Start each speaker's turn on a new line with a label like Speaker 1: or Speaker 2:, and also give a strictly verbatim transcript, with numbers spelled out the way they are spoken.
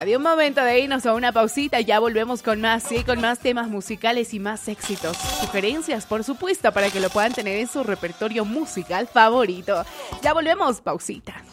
Speaker 1: Hay un momento de irnos a una pausita, ya volvemos con más, sí, con más temas musicales y más éxitos. Sugerencias, por supuesto, para que lo puedan tener en su repertorio musical favorito. Ya volvemos, pausita.